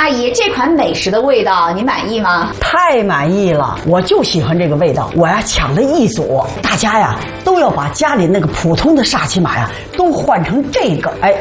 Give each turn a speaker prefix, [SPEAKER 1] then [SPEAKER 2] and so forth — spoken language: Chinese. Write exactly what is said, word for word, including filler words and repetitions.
[SPEAKER 1] 阿姨，这款美食的味道你满意吗？
[SPEAKER 2] 太满意了，我就喜欢这个味道。我呀抢了一组，大家呀都要把家里那个普通的萨琪玛呀都换成这个。哎，